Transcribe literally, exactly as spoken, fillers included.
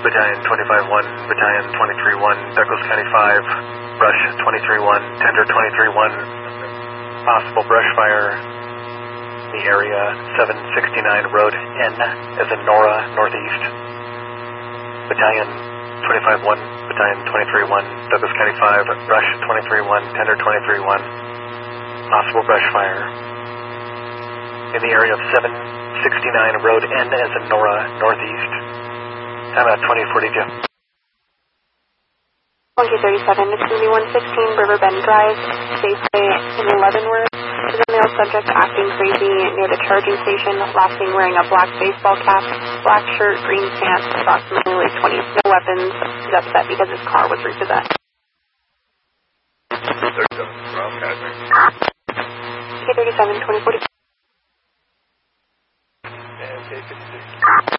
Battalion twenty-five one, Battalion twenty-three one, Douglas County five, brush twenty-three one, tender twenty-three one, possible brush fire in the area seven sixty-nine Road N as in Nora, northeast. Battalion twenty-five one, Battalion twenty-three one, Douglas County five, brush twenty-three one, tender twenty-three one, possible brush fire in the area of seven sixty-nine Road N as in Nora, northeast. Time out twenty forty, Jeff. one K thirty-seven, it's going to be one sixteen Riverbend Drive, Safeway in Leavenworth. Is a male subject acting crazy near the charging station, last seen wearing a black baseball cap, black shirt, green pants, approximately twenty, no weapons. He's upset because his car was repossessed. K thirty-seven, twenty forty.